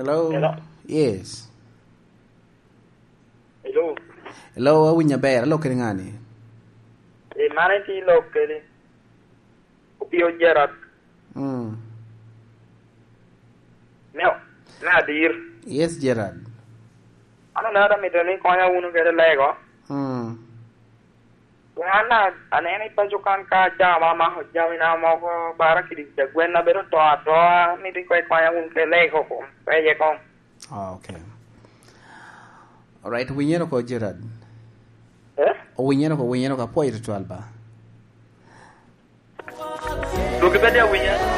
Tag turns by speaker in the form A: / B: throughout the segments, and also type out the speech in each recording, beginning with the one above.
A: Hello.
B: Hello.
A: Yes.
B: Hello.
A: Hello, winya bear. Hello, keringani.
B: Mane ti lokeli. Upio Gerard. Now, Nadir.
A: Yes, Gerard.
B: Ano nada mitani konya unu kere lego. Wana anene pajukan ka jama ma jamina mo ko barakidi jagwenna bero to ni di konya unu kere lego ko. Peye ko.
A: Oh, okay. All right, winyero ko Gerard. Winyero ko po ritual ba.
B: Lokipedi winyero.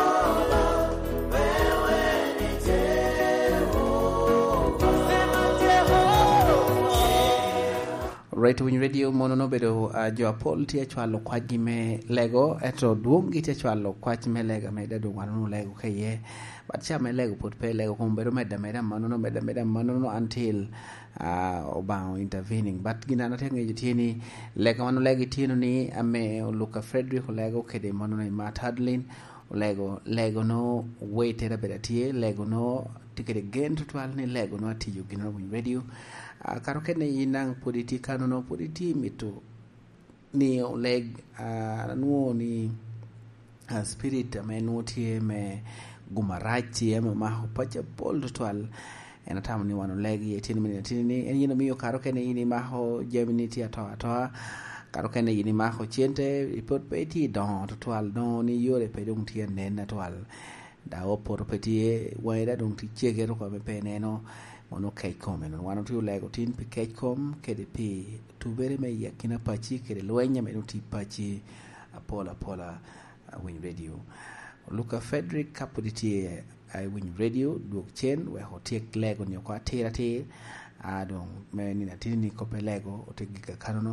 A: Right when radio mono no bedo jo apol ti chwalo kwaji me lego eto duongi ti chwalo kwaji me lego me dedo wanu lego kaye but cha me lego put pe lego kom bedo meda mano no until obang intervening but gina na tenge jitini lego mano lego tino ni ame Luca Frederick lego kede mano no Matt Hadlin lego no wait era beda tie lego no tikede gen to twal ni lego no atiyo gina win radio karo kene yinang politi kanono politi mitu ni oleg nuo ni spirit amenutie me gumarachi ema maho pacha pol twal ena tamu ni wano legi 18 minutes ni yino miyo karo kene yini maho geminity atoa karo kene yini maho chiente ipot peti don twal don ni yore pedung tien nena twal da oporo peti waida dong ti chegero kwa mepeneno mono kay kom en wano tu lego tin pi kay kom kede pi tu bere me yakina pachi kede loenya me ti pachi apola win radio Luca Frederick kapoditi I win radio duk chen we hotiek lego ni kwa tira te adong me ni natini ko pe lego otegika kanono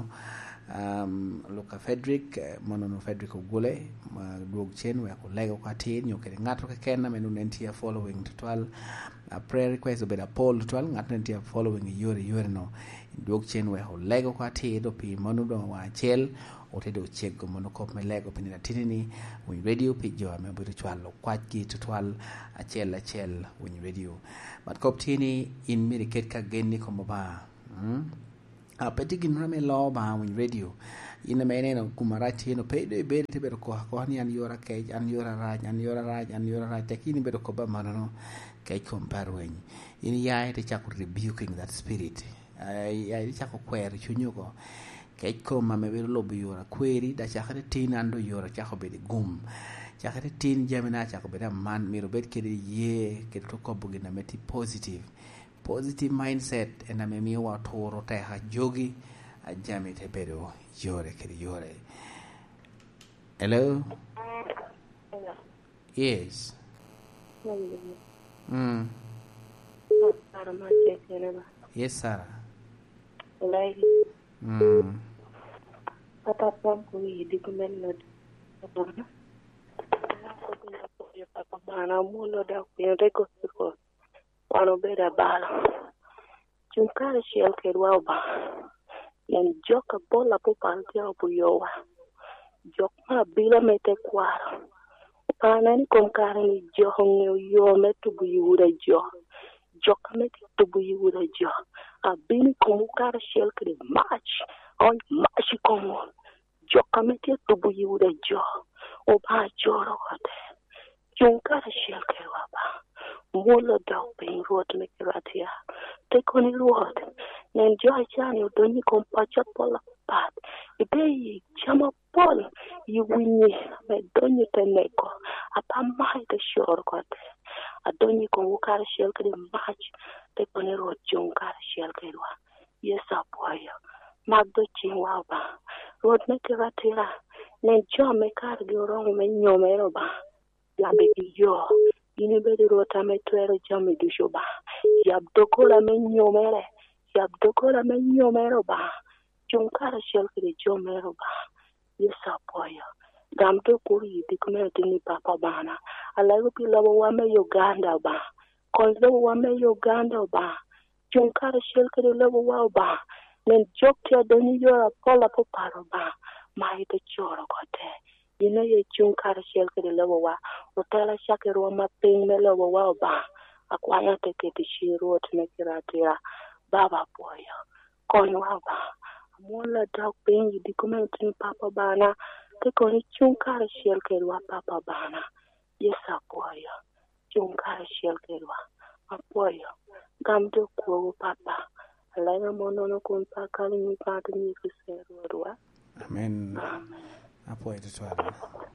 A: Luca Frederick mono Frederick ogole ma duk chen we ko lego kwa tin yo kede ngato ke kenna me nunentia following tutorial a prayer request obeda Paul twal ngatnentia following yore no duk chen we ho lego kwa ti do pi mono do wa chel otedo chego mono ko me lego pinina tinini win radio pi jo me bodo twal kwa ki tutorial a chel win radio but kop tini in mi ket ka genni ko ba a petigin rame lo ba win radio ina mene no kumarati no pede be te be ko ni an yora ke an yora raj takini be ko ba manano kay komparwen ini yae te chako rebuking that spirit ai chako kwer chunyugo kay kom mame be lobu yora kweri da chakare tin ando yora chako be gum chakare tin jamina chako be man miro bet kede ye kede to ko bugina meti positive mindset ena me mi wa toro te ha jogi a jami te bedo yore kede yore. Hello. Yes. Yes, Sarah.
C: Chunkara shell kedwaba. Yan joka bola po pantia buyowa. Jokma bila mete kwara. Panani komkara ni johong yo metu buyura jo. Joka mete tu buyura jo. Abini komukara shell ked match. On match komo. Joka mete tu buyura jo. Oba joro wate. Chunkara shell kedwaba. Mula dog being wrote me keratia. Take on it word. Then joy chani udoni kompacha pola pat. Ibe chama pol. You win me. Me doni teneko. Apamai the shore got. Adoni komukara shell kedi match. Take on it word junkara shell kedwa. Yes, boy. Magdo chingwaba. Road me keratia. Then joy me kar girong me nyomeroba. Labeki yo. Inibedi rota me tuero jame dushoba. Yabdokola me nyomere ba. Chunkara shelkiri jomero ba. Yesa boya. Gamto kuri dikumeti ni papa bana. Alago pilabo wame Uganda ba. Konzo wame Uganda ba. Chunkara shelkiri labo wa ba. Nen joktia doni yora pola poparo ba. Maite choro kote. Ye chunkara shelkiri labo wa. Otala shakiro ma ping me labo wa ba. akwanya te ke ti shiro te ne kiratira baba boyo konwa ba mola dog pin di commenting papa bana te koni chunka shel kelwa papa bana yesa boyo chunka shel kelwa apoyo gamdo ko papa alanga mono no kun pakali ni patu ni kusero
A: amen apoyo to